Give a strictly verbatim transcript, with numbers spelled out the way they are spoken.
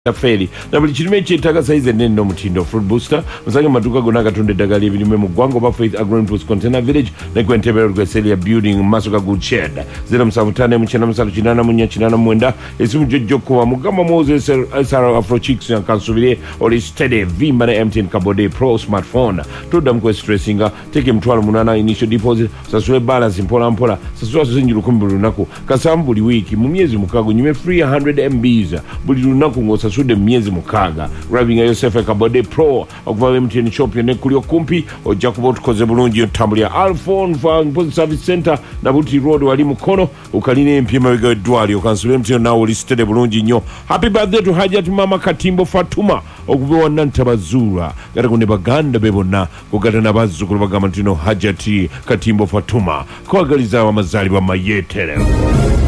Feri na buli kirime kyetaaga size nene omutindo fruit booster musange maduka gonna agatonda eddagala ebirime mu ggwanga oba Faith Agro-Plus Container Village ne Gwentebera Rweselia Building Masoga Good Shed zero musanvu ttaano emu kyenda musanvu kinaana mu nnya kinaana mu mwenda esimu jjojjo kuba mugamba Moses S R Afro Chicks yankansubire oli steady vimba ne M T N Kabode Pro smartphone tuddamu kwestressinga teeka emitwalo munaana initial deposit sasula balance mpola mpola sasula siringi lukumi buli lunaku kasamu buli wiiki mu myezi mukaaga nyume free one hundred M Bs buli lunaku ng'osa sude miezi mukaga grabbing yourself a Kabode Pro okuva M T N shop yone kuli kumpi ojja kuba otukoze bulungi otambulira Alphone Phone Service Center na Buti Road wali mukono ukaline empima wega dwali okansule M T N nawo listed bulungi nnyo. Happy birthday to Hajat Mama Katimbo Fatuma okuva wanantabazura gata kune baganda bebona kugata nabazzukulu bagamba ntino Hajati Katimbo Fatuma kwagaliza amazalibwa mayetere.